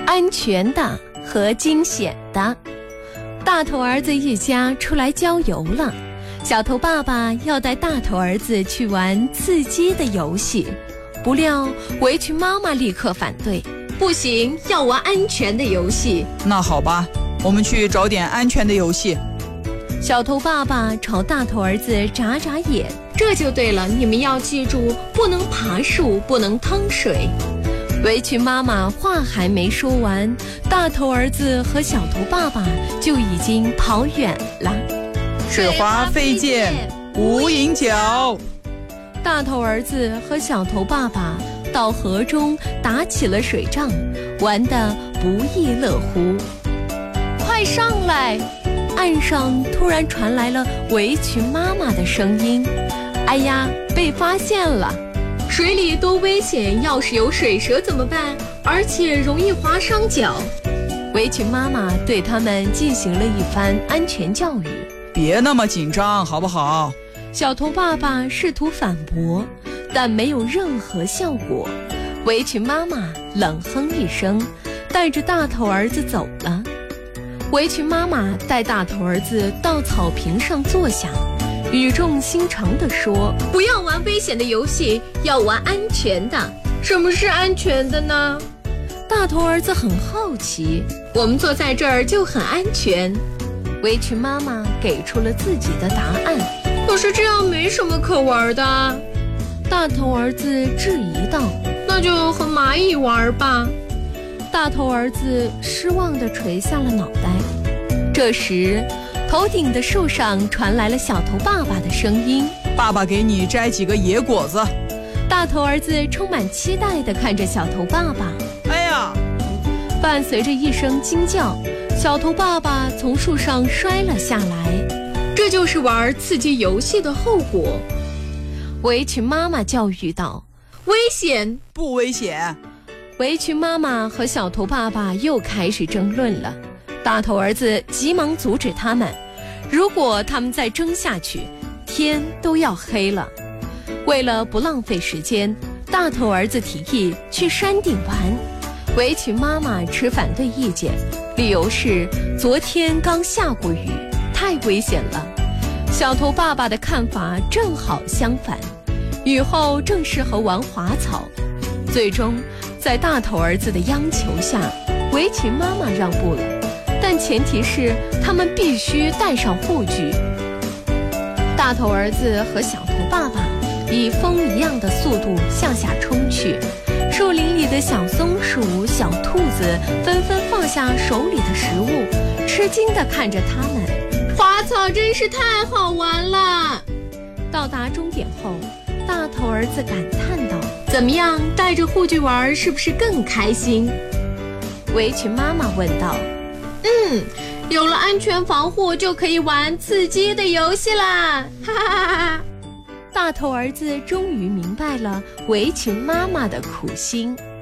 安全的和惊险的。大头儿子一家出来郊游了，小头爸爸要带大头儿子去玩刺激的游戏，不料围裙妈妈立刻反对，不行，要玩安全的游戏。 那好吧，我们去找点安全的游戏。 小头爸爸朝大头儿子眨眨眼，这就对了，你们要记住，不能爬树，不能趟水。围裙妈妈话还没说完，大头儿子和小头爸爸就已经跑远了。 水花飞溅，无影脚。 大头儿子和小头爸爸到河中打起了水仗，玩得不亦乐乎。快上来！岸上突然传来了围裙妈妈的声音：“哎呀，被发现了！水里多危险，要是有水蛇怎么办？而且容易划伤脚。”围裙妈妈对他们进行了一番安全教育。 别那么紧张，好不好？ 小头爸爸试图反驳，但没有任何效果。围裙妈妈冷哼一声，带着大头儿子走了。围裙妈妈带大头儿子到草坪上坐下，语重心长地说：“不要玩危险的游戏，要玩安全的。”什么是安全的呢？大头儿子很好奇。我们坐在这儿就很安全。围裙妈妈给出了自己的答案。可是这样没什么可玩的。大头儿子质疑道：“那就和蚂蚁玩吧。”大头儿子失望地垂下了脑袋。这时，头顶的树上传来了小头爸爸的声音：“ 爸爸给你摘几个野果子。” 大头儿子充满期待地看着小头爸爸。 哎呀！ 伴随着一声惊叫，小头爸爸从树上摔了下来。这就是玩刺激游戏的后果。围裙妈妈教育道：“危险！”“ 不危险。” 围裙妈妈和小头爸爸又开始争论了。大头儿子急忙阻止他们，如果他们再争下去，天都要黑了。为了不浪费时间，大头儿子提议去山顶玩。围裙妈妈持反对意见，理由是昨天刚下过雨，太危险了。小头爸爸的看法正好相反，雨后正适合玩滑草。最终在大头儿子的央求下，围裙妈妈让步了，但前提是他们必须带上护具。大头儿子和小头爸爸以风一样的速度向下冲去，树林里的小松鼠、小兔子纷纷放下手里的食物，吃惊地看着他们。滑草真是太好玩了！到达终点后，大头儿子感叹道：“怎么样，带着护具玩是不是更开心？”围裙妈妈问道。“有了安全防护，就可以玩刺激的游戏啦！”哈哈哈哈！大头儿子终于明白了围裙妈妈的苦心。